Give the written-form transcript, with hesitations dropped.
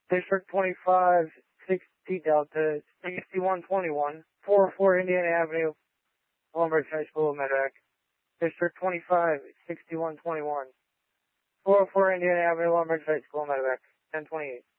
District 25, 60 Delta, 6121, 404 Indiana Avenue, Lombard High School, Medevac. District 25, 6121, 404 Indiana Avenue, Lombard High School, Medevac, 1028.